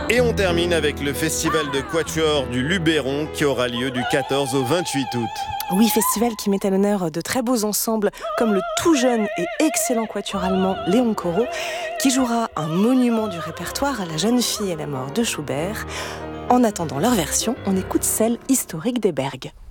Et on termine avec le festival de quatuor du Luberon qui aura lieu du 14 au 28 août. Oui, festival qui met à l'honneur de très beaux ensembles comme le tout jeune et excellent quatuor allemand Léon Corot qui jouera un monument du répertoire à la jeune fille et la mort de Schubert. En attendant leur version, on écoute celle historique des Bergues.